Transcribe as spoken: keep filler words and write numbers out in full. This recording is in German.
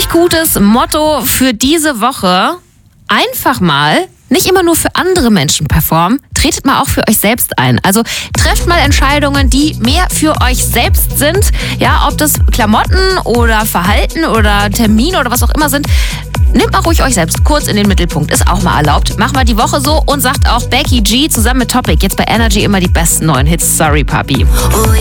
richtig gutes Motto für diese Woche. Einfach mal nicht immer nur für andere Menschen performen, tretet mal auch für euch selbst ein. Also trefft mal Entscheidungen, die mehr für euch selbst sind. Ja, ob das Klamotten oder Verhalten oder Termine oder was auch immer sind. Nehmt mal ruhig euch selbst kurz in den Mittelpunkt. Ist auch mal erlaubt. Macht mal die Woche so und sagt auch Becky G zusammen mit Topic. Jetzt bei Energy immer die besten neuen Hits. Sorry, Papi. Oh